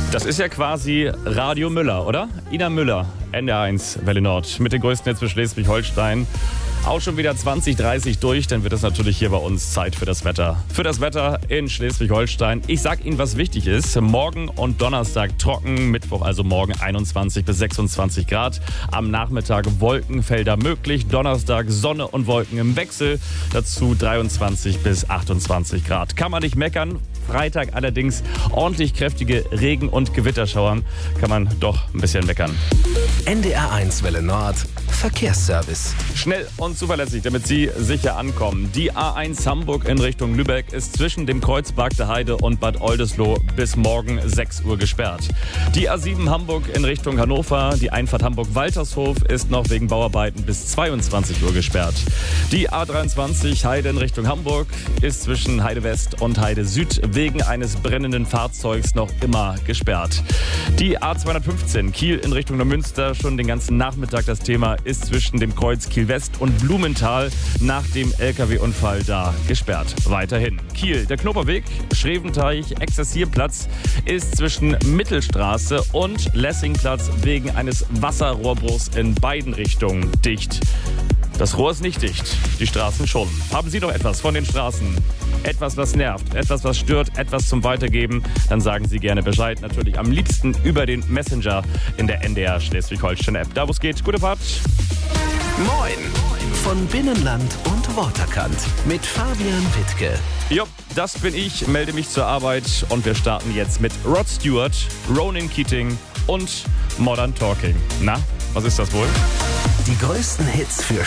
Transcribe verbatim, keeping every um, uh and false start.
Das ist ja quasi Radio Müller, oder? Ina Müller, N D R eins, Welle Nord, mit den größten Netz für Schleswig-Holstein. Auch schon wieder zwanzig dreißig durch, dann wird es natürlich hier bei uns Zeit für das Wetter. Für das Wetter in Schleswig-Holstein. Ich sag Ihnen, was wichtig ist. Morgen und Donnerstag trocken, Mittwoch also morgen einundzwanzig bis sechsundzwanzig Grad. Am Nachmittag Wolkenfelder möglich, Donnerstag Sonne und Wolken im Wechsel. Dazu dreiundzwanzig bis achtundzwanzig Grad. Kann man nicht meckern. Freitag allerdings ordentlich kräftige Regen- und Gewitterschauern. Kann man doch ein bisschen meckern. N D R eins Welle Nord Verkehrsservice. Schnell und zuverlässig, damit Sie sicher ankommen. Die A eins Hamburg in Richtung Lübeck ist zwischen dem Kreuzberg der Heide und Bad Oldesloe bis morgen sechs Uhr gesperrt. Die A sieben Hamburg in Richtung Hannover, die Einfahrt Hamburg-Waltershof ist noch wegen Bauarbeiten bis zweiundzwanzig Uhr gesperrt. Die A dreiundzwanzig Heide in Richtung Hamburg ist zwischen Heide West und Heide Süd wegen eines brennenden Fahrzeugs noch immer gesperrt. Die A zweihundertfünfzehn Kiel in Richtung Neumünster, schon den ganzen Nachmittag das Thema, ist zwischen dem Kreuz Kiel West und Blumenthal nach dem L K W-Unfall da gesperrt. Weiterhin Kiel, der Knoperweg, Schreventeich, Exerzierplatz ist zwischen Mittelstraße und Lessingplatz wegen eines Wasserrohrbruchs in beiden Richtungen dicht. Das Rohr ist nicht dicht, die Straßen schon. Haben Sie doch etwas von den Straßen? Etwas, was nervt, etwas, was stört, etwas zum Weitergeben? Dann sagen Sie gerne Bescheid. Natürlich am liebsten über den Messenger in der N D R Schleswig-Holstein-App. Da, wo es geht. Gute Fahrt. Moin von Binnenland und Waterkant mit Fabian Wittke. Jo, das bin ich, melde mich zur Arbeit und wir starten jetzt mit Rod Stewart, Ronan Keating und Modern Talking. Na, was ist das wohl? Die größten Hits für